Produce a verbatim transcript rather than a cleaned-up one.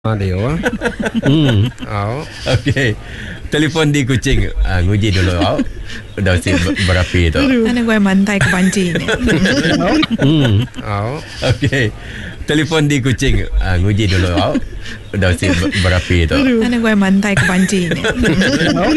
Dia ah. Hmm. Oh. Okey. Telefon di kucing. Ah, nguji dulu oh. Dah si berapi tu. Mana gue mantai ke panci ni. Hmm. Oh. Okey. Telefon di kucing. Ah, nguji dulu oh. Dah si berapi tu. Mana gue mantai ke panci ni.